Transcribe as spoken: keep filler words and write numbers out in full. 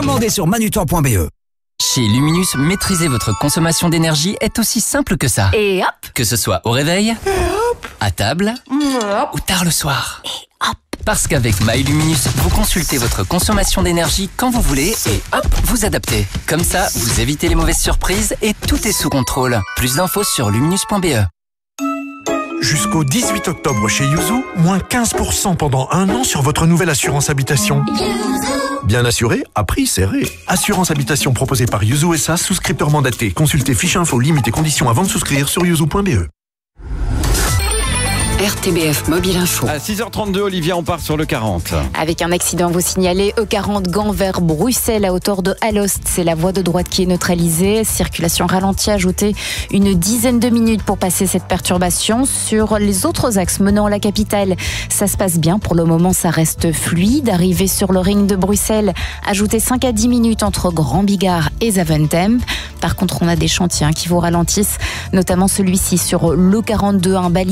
Commandez sur manutan point b e. Chez Luminus, maîtriser votre consommation d'énergie est aussi simple que ça. Et hop! Que ce soit au réveil, à table ou tard le soir. Et hop! Parce qu'avec MyLuminus, vous consultez votre consommation d'énergie quand vous voulez et hop, vous adaptez. Comme ça, vous évitez les mauvaises surprises et tout est sous contrôle. Plus d'infos sur luminus point b e. Jusqu'au dix-huit octobre chez Yuzu, moins quinze pour cent pendant un an sur votre nouvelle assurance habitation. Bien assuré, à prix serré. Assurance habitation proposée par Yuzu S A, souscripteur mandaté. Consultez fiche info, limites et conditions avant de souscrire sur yuzu point b e. R T B F Mobile Info. À six heures trente-deux, Olivia, on part sur le quarante. Avec un accident, vous signalez E quarante Gand vers Bruxelles à hauteur de Alost. C'est la voie de droite qui est neutralisée. Circulation ralentie, ajoutez une dizaine de minutes pour passer cette perturbation. Sur les autres axes menant la capitale, ça se passe bien. Pour le moment, ça reste fluide. Arrivé sur le ring de Bruxelles, ajoutez cinq à dix minutes entre Grand Bigard et Zaventem. Par contre, on a des chantiers qui vous ralentissent, notamment celui-ci sur l'E quarante-deux, un bali